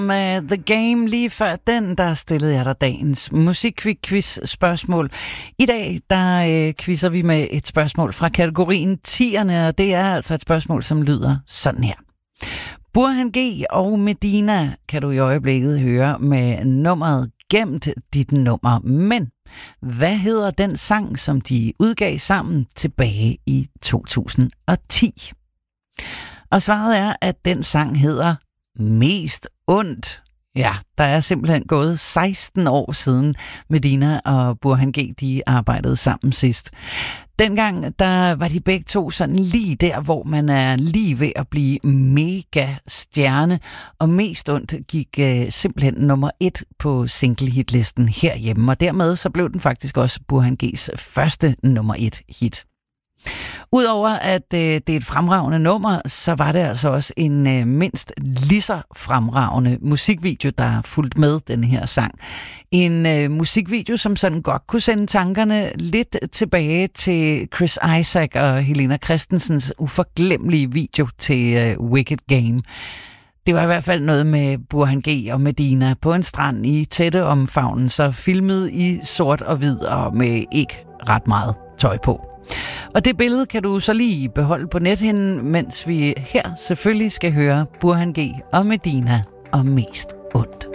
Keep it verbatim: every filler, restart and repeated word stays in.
Med The Game lige før den, der stillede jeg dig dagens musikquiz-spørgsmål. I dag, der øh, quizzer vi med et spørgsmål fra kategorien tierne, og det er altså et spørgsmål, som lyder sådan her. Burhan G og Medina kan du i øjeblikket høre med nummeret Gemt dit nummer, men hvad hedder den sang, som de udgav sammen tilbage i to tusind og ti? Og svaret er, at den sang hedder Mest ondt. Ja, der er simpelthen gået seksten år siden Medina og Burhan G, de arbejdede sammen sidst. Dengang, der var de begge to sådan lige der, hvor man er lige ved at blive mega stjerne, og Mest ondt gik øh, simpelthen nummer et på single-hitlisten herhjemme, og dermed så blev den faktisk også Burhan G's første nummer et hit. Udover at øh, det er et fremragende nummer, så var det altså også en øh, mindst lige så fremragende musikvideo, der fulgte med den her sang. En øh, musikvideo, som sådan godt kunne sende tankerne lidt tilbage til Chris Isaak og Helena Christensens uforglemmelige video til øh, Wicked Game. Det var i hvert fald noget med Burhan G og Medina på en strand i tætte omfavnen, så filmet i sort og hvid og med ikke ret meget tøj på. Og det billede kan du så lige beholde på nethinden, mens vi her selvfølgelig skal høre Burhan G og Medina og Mest ondt.